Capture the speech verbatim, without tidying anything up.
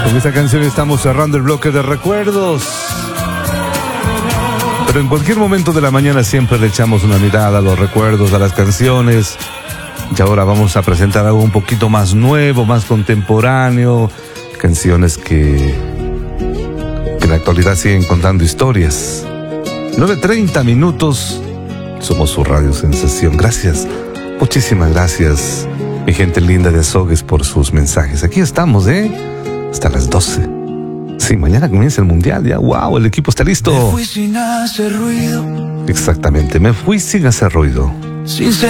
Con esta canción estamos cerrando el bloque de recuerdos. Pero en cualquier momento de la mañana siempre le echamos una mirada a los recuerdos, a las canciones. Y ahora vamos a presentar algo un poquito más nuevo, más contemporáneo. Canciones que, que en la actualidad siguen contando historias. nueve treinta minutos. Somos su radio sensación. Gracias, muchísimas gracias, mi gente linda de Azogues, por sus mensajes. Aquí estamos, ¿eh? Hasta las doce. Sí, mañana comienza el mundial, ya. ¡Wow! El equipo está listo. Me fui sin hacer ruido. Exactamente, me fui sin hacer ruido. Sin